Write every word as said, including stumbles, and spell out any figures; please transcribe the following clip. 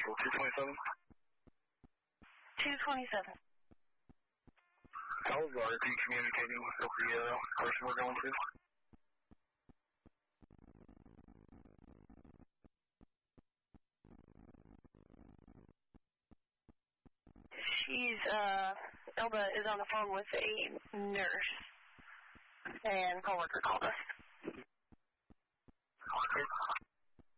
Central, two twenty-seven. two twenty-seven. How's R P communicating with the uh, person we're going to? She's, uh, Elba is on the phone with a nurse, and coworker called us. Okay.